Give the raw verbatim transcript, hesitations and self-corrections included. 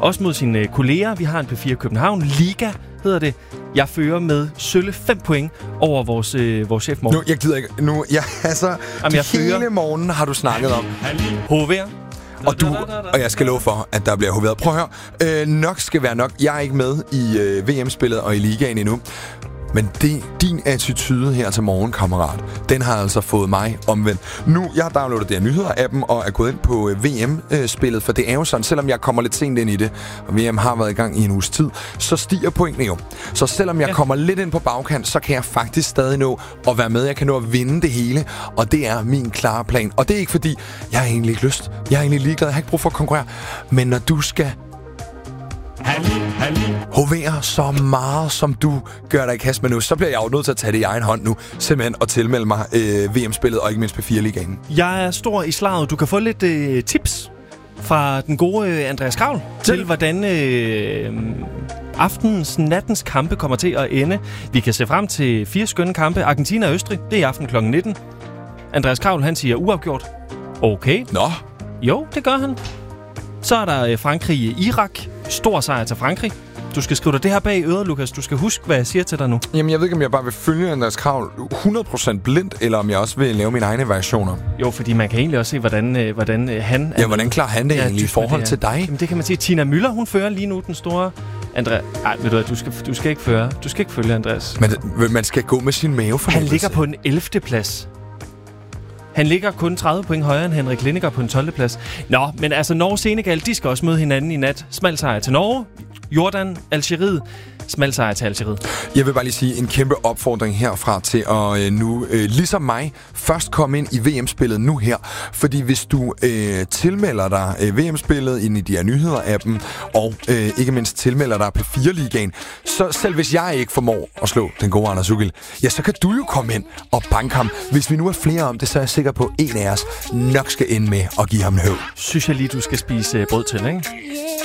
Også mod sine kolleger. Vi har en P fire København. Liga hedder det. Jeg fører med sølle fem point over vores, øh, vores chef Morten. Nu, jeg gider ikke. Nu, jeg, altså, Jamen, jeg hele fører. morgenen har du snakket om. H V'er. Og, du, og jeg skal love for, at der bliver hoveret. Prøv at høre. Øh, nok skal være nok. Jeg er ikke med i øh, V M-spillet og i ligaen endnu. Men det, din attitude her til morgen, kammerat, den har altså fået mig omvendt. Nu, jeg har downloadet det her nyheder-appen og er gået ind på øh, V M-spillet, for det er jo sådan, selvom jeg kommer lidt sent ind i det, og V M har været i gang i en uges tid, så stiger pointene jo. Så selvom jeg ja. kommer lidt ind på bagkant, så kan jeg faktisk stadig nå at være med. Jeg kan nå at vinde det hele, og det er min klare plan. Og det er ikke fordi, jeg har egentlig ikke lyst. Jeg er egentlig ligeglad. Jeg har ikke brug for at konkurrere. Men når du skal hovere så meget, som du gør dig i kast med nu, så bliver jeg jo nødt til at tage det i egen hånd nu, simpelthen at tilmelde mig øh, V M-spillet og ikke mindst P fire Ligaen. Jeg er stor i slaget. Du kan få lidt øh, tips fra den gode øh, Andreas Kravl til, til hvordan øh, aftenens, nattens kampe kommer til at ende. Vi kan se frem til fire skønne kampe. Argentina og Østrig, det er i aften klokken nitten. Andreas Kravl, han siger uafgjort. Okay. Nå. Jo, det gør han. Så er der øh, Frankrig-Irak. Stor sejr til Frankrig. Du skal skrive dig det her bag øret, Lukas. Du skal huske, hvad jeg siger til dig nu. Jamen, jeg ved ikke, om jeg bare vil følge Andreas Kravl hundrede procent blindt, eller om jeg også vil lave mine egne variationer. Jo, fordi man kan egentlig også se, hvordan, øh, hvordan øh, han... Ja, hvordan klarer han det ja, egentlig i forhold til dig? Jamen, det kan man sige. Tina Müller, hun fører lige nu den store... Andreas... Ej, ved du hvad, du skal, du skal ikke føre. Du skal ikke følge Andreas. Men man skal gå med sin mavefornemmelse. Han ligger på en ellevte plads. Han ligger kun tredive point højere end Henrik Lineker på en tolvte plads. Nå, men altså Norge og Senegal, de skal også møde hinanden i nat. Smal sejr til Norge. Jordan, Algeriet. Smal sejr til Algeriet. Jeg vil bare lige sige en kæmpe opfordring herfra til at øh, nu, øh, ligesom mig, først komme ind i V M-spillet nu her. Fordi hvis du øh, tilmelder dig øh, V M-spillet ind i de her nyheder-appen, og øh, ikke mindst tilmelder dig P fire Ligaen, så selv hvis jeg ikke formår at slå den gode Anders Ugild, ja, så kan du jo komme ind og banke ham. Hvis vi nu er flere om det, så er jeg sikker på, at en af os nok skal ende med at give ham en høv. Synes jeg lige, du skal spise øh, brød til, ikke?